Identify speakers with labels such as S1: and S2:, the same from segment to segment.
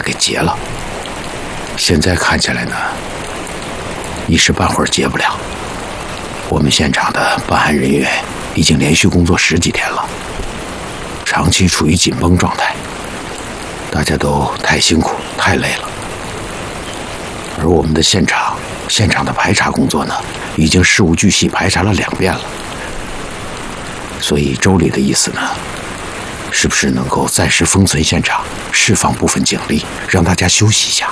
S1: 给结了。现在看起来呢，一时半会儿结不了。我们现场的办案人员已经连续工作10几天了，长期处于紧绷状态，大家都太辛苦太累了。而我们的现场的排查工作呢，已经事无巨细排查了2遍了。所以周里的意思呢，是不是能够暂时封存现场，释放部分警力，让大家休息一下？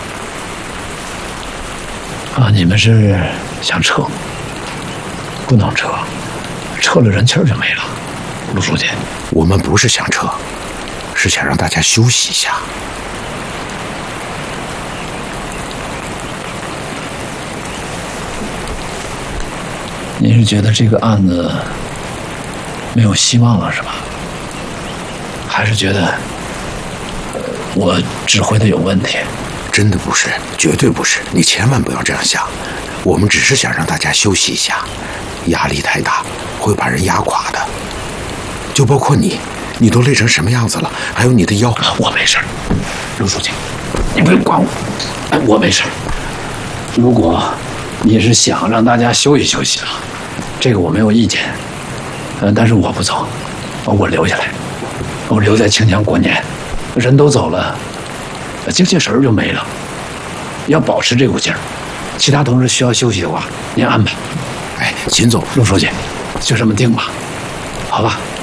S2: 啊，你们是想撤？不能撤，撤了人气儿就没了。陆书记，
S1: 我们不是想撤，是想让大家休息一下。
S2: 您是觉得这个案子没有希望了是吧？还是觉得我指挥的有问题？
S1: 真的不是，绝对不是，你千万不要这样想。我们只是想让大家休息一下，压力太大会把人压垮的。就包括你都累成什么样子了，还有你的腰。
S2: 我没事，陆书记，你不用管我，我没事。如果你是想让大家休息休息啊，这个我没有意见。但是我不走，我留下来，我留在庆江过年，人都走了，精气神就没了。要保持这股劲儿，其他同志需要休息的话，您安排。
S1: 哎，秦总，
S2: 陆书记，就这么定吧，好吧。